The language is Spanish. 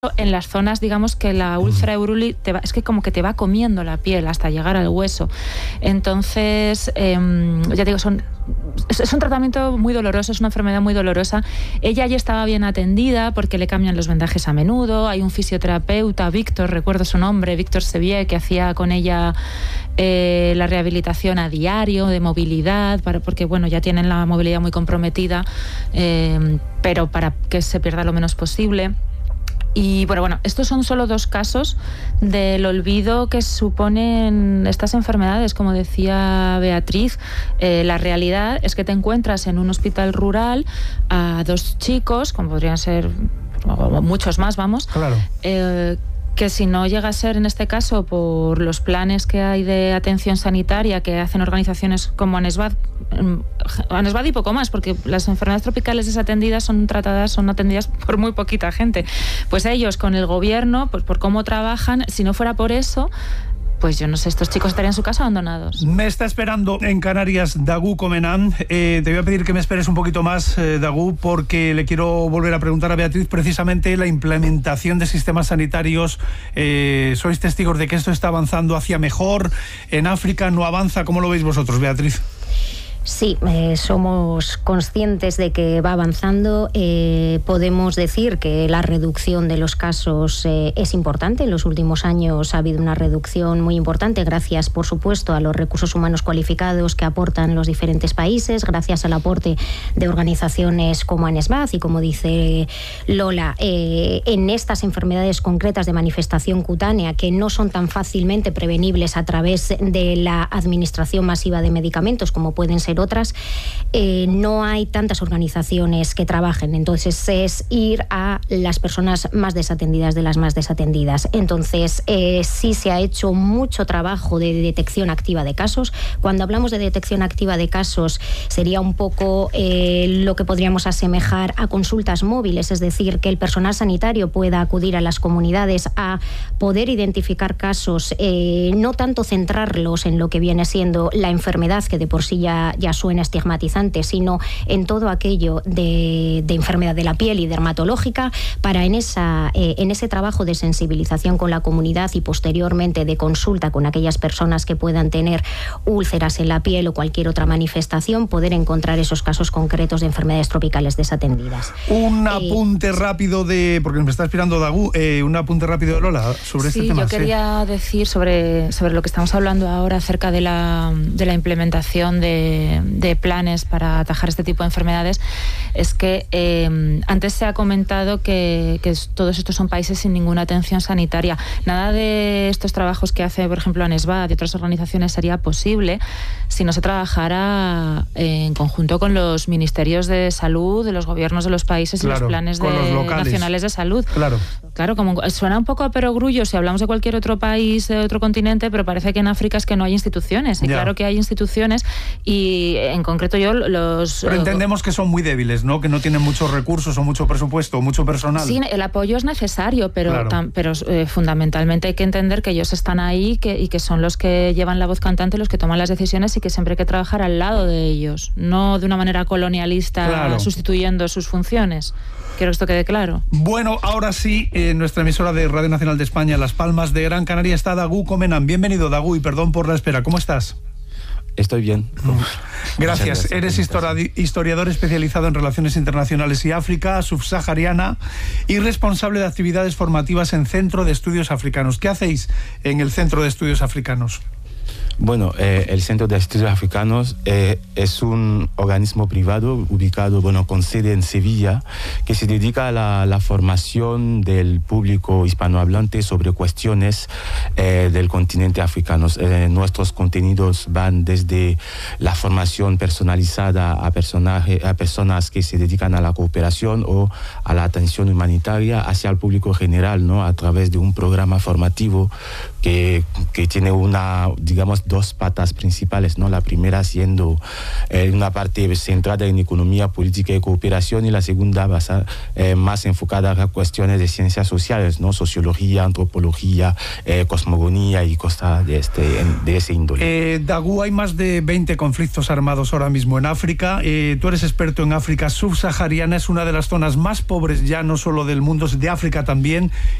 en las zonas, digamos, que la úlcera Euruli es que como que te va comiendo la piel hasta llegar al hueso. Entonces, ya digo, es un tratamiento muy doloroso, es una enfermedad muy dolorosa. Ella ya estaba bien atendida porque le cambian los vendajes a menudo. Hay un fisioterapeuta, Víctor, recuerdo su nombre, Víctor Sevier, que hacía con ella la rehabilitación a diario de movilidad, porque bueno, ya tienen la movilidad muy comprometida, pero para que se pierda lo menos posible. Y bueno, estos son solo 2 casos del olvido que suponen estas enfermedades, como decía Beatriz. La realidad es que te encuentras en un hospital rural a 2 chicos, como podrían ser muchos más, vamos, claro. Que si no llega a ser, en este caso, por los planes que hay de atención sanitaria que hacen organizaciones como ANESBAD y poco más, porque las enfermedades tropicales desatendidas son atendidas por muy poquita gente. Pues ellos, con el gobierno, pues por cómo trabajan, si no fuera por eso, pues yo no sé, estos chicos estarían en su casa abandonados. Me está esperando en Canarias Dagu Comenán. Te voy a pedir que me esperes un poquito más, Dagu, porque le quiero volver a preguntar a Beatriz precisamente la implementación de sistemas sanitarios. ¿Sois testigos de que esto está avanzando hacia mejor? ¿En África no avanza? ¿Cómo lo veis vosotros, Beatriz? Sí, somos conscientes de que va avanzando. Podemos decir que la reducción de los casos es importante. En los últimos años ha habido una reducción muy importante, gracias, por supuesto, a los recursos humanos cualificados que aportan los diferentes países, gracias al aporte de organizaciones como ANESBAD y, como dice Lola, en estas enfermedades concretas de manifestación cutánea que no son tan fácilmente prevenibles a través de la administración masiva de medicamentos como pueden ser otras, no hay tantas organizaciones que trabajen. Entonces es ir a las personas más desatendidas de las más desatendidas. Entonces sí se ha hecho mucho trabajo de detección activa de casos. Cuando hablamos de detección activa de casos sería un poco lo que podríamos asemejar a consultas móviles, es decir, que el personal sanitario pueda acudir a las comunidades a poder identificar casos, no tanto centrarlos en lo que viene siendo la enfermedad, que de por sí ya suena estigmatizante, sino en todo aquello de enfermedad de la piel y dermatológica, para en ese trabajo de sensibilización con la comunidad y posteriormente de consulta con aquellas personas que puedan tener úlceras en la piel o cualquier otra manifestación, poder encontrar esos casos concretos de enfermedades tropicales desatendidas. Un apunte rápido porque me está esperando Dagu, un apunte rápido de Lola sobre este tema. Yo quería decir sobre lo que estamos hablando ahora acerca de la implementación de planes para atajar este tipo de enfermedades. Es que antes se ha comentado que todos estos son países sin ninguna atención sanitaria. Nada de estos trabajos que hace, por ejemplo, ANESBAD y otras organizaciones sería posible si no se trabajara en conjunto con los ministerios de salud, de los gobiernos de los países, claro, y los planes nacionales de salud. Claro, como suena un poco a perogrullo si hablamos de cualquier otro país, de otro continente, pero parece que en África es que no hay instituciones. Y claro que hay instituciones, y en concreto pero entendemos que son muy débiles, ¿no? Que no tienen muchos recursos o mucho presupuesto o mucho personal. Sí, el apoyo es necesario, pero fundamentalmente hay que entender que ellos están ahí y que son los que llevan la voz cantante, los que toman las decisiones, y que siempre hay que trabajar al lado de ellos, no de una manera colonialista, sustituyendo sus funciones. Quiero que esto quede claro. Bueno, ahora sí, en nuestra emisora de Radio Nacional de España, Las Palmas de Gran Canaria, está Dagu Comenán. Bienvenido, Dagu, y perdón por la espera. ¿Cómo estás? Estoy bien. Gracias. Eres historiador especializado en relaciones internacionales y África subsahariana y responsable de actividades formativas en Centro de Estudios Africanos. ¿Qué hacéis en el Centro de Estudios Africanos? Bueno, el Centro de Estudios Africanos es un organismo privado ubicado, con sede en Sevilla, que se dedica a la formación del público hispanohablante sobre cuestiones del continente africano. Nuestros contenidos van desde la formación personalizada a personas que se dedican a la cooperación o a la atención humanitaria hacia el público general, ¿no? A través de un programa formativo que tiene una, dos patas principales, ¿no? La primera siendo una parte centrada en economía, política y cooperación, y la segunda más enfocada a cuestiones de ciencias sociales, ¿no? Sociología, antropología, cosmogonía y cosas de ese índole. Dagu, hay más de 20 conflictos armados ahora mismo en África. Tú eres experto en África subsahariana, es una de las zonas más pobres ya no solo del mundo, de África también,